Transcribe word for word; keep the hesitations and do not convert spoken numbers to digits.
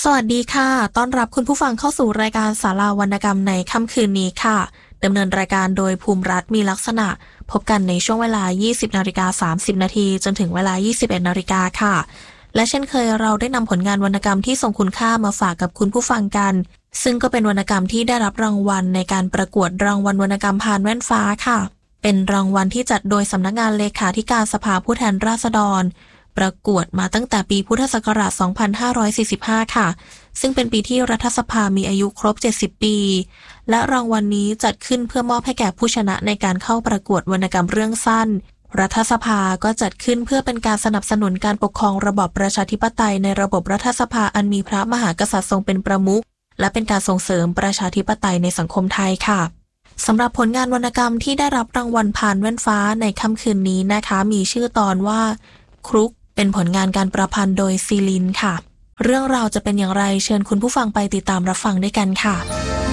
สวัสดีค่ะต้อนรับคุณผู้ฟังเข้าสู่รายการศาลาวรรณกรรมในค่ำคืนนี้ค่ะดำเนินรายการโดยภูมิรัตน์มีลักษณะพบกันในช่วงเวลา ยี่สิบนาฬิกาสามสิบนาทีจนถึงเวลา ยี่สิบเอ็ดนาฬิกาค่ะและเช่นเคยเราได้นำผลงานวรรณกรรมที่ทรงคุณค่ามาฝากกับคุณผู้ฟังกันซึ่งก็เป็นวรรณกรรมที่ได้รับรางวัลในการประกวดรางวัลวรรณกรรมพานแว่นฟ้าค่ะเป็นรางวัลที่จัดโดยสำนักงานเลขาธิการสภาผู้แทนราษฎรประกวดมาตั้งแต่ปีพุทธศักราช สองพันห้าร้อยสี่สิบห้า ค่ะซึ่งเป็นปีที่รัฐสภามีอายุครบ เจ็ดสิบ ปีและรางวัลนี้จัดขึ้นเพื่อมอบให้แก่ผู้ชนะในการเข้าประกวดวรรณกรรมเรื่องสั้นรัฐสภาก็จัดขึ้นเพื่อเป็นการสนับสนุนการปกครองระบอบประชาธิปไตยในระบบรัฐสภาอันมีพระมหากษัตริย์ทรงเป็นประมุขและเป็นการส่งเสริมประชาธิปไตยในสังคมไทยค่ะสำหรับผลงานวรรณกรรมที่ได้รับรางวัลพานแว่นฟ้าในค่ำคืนนี้นะคะมีชื่อตอนว่าครุกเป็นผลงานการประพันธ์โดยซีลินค่ะเรื่องราวจะเป็นอย่างไรเชิญคุณผู้ฟังไปติดตามรับฟังด้วยกันค่ะ